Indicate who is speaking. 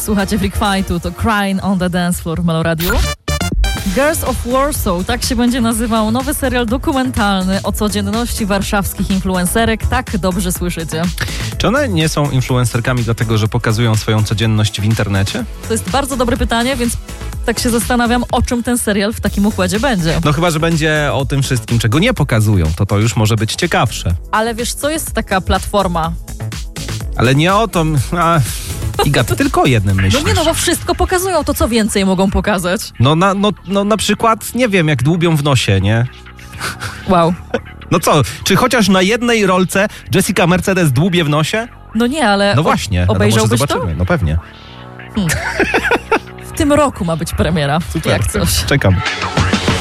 Speaker 1: Słuchacie Freak Fightu, to Crying on the Dance Floor w Melo Radio. Girls of Warsaw, tak się będzie nazywał nowy serial dokumentalny o codzienności warszawskich influencerek. Tak dobrze słyszycie.
Speaker 2: Czy one nie są influencerkami dlatego, że pokazują swoją codzienność w internecie?
Speaker 1: To jest bardzo dobre pytanie, więc tak się zastanawiam, o czym ten serial w takim układzie będzie.
Speaker 2: No chyba, że będzie o tym wszystkim, czego nie pokazują, to już może być ciekawsze.
Speaker 1: Ale wiesz co, jest taka platforma.
Speaker 2: Ale nie o to... Iga, ty tylko o jednym myślisz.
Speaker 1: No nie, bo wszystko pokazują, to co więcej mogą pokazać?
Speaker 2: No na przykład, nie wiem, jak dłubią w nosie, nie?
Speaker 1: Wow.
Speaker 2: No co, czy chociaż na jednej rolce Jessica Mercedes dłubie w nosie?
Speaker 1: No nie, ale
Speaker 2: No właśnie,
Speaker 1: obejrzałbyś
Speaker 2: może zobaczymy. No pewnie.
Speaker 1: W tym roku ma być premiera,
Speaker 2: Super.
Speaker 1: jak coś.
Speaker 2: Czekam.